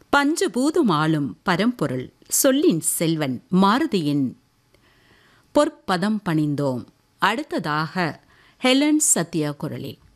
பஞ்சபூதம் ஆளும் பரம்பொருள் சொல்லின் செல்வன் மாருதியின் பொற்பதம் பணிந்தோம். அடுத்ததாக ஹெலன் சத்யா குரலில்.